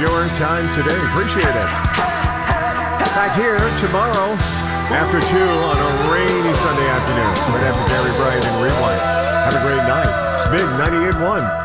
your time today. Appreciate it. Back here tomorrow after 2 on a rainy Sunday afternoon. Right after Gary Bryant and Rewind. Have a great night. It's Big 98.1.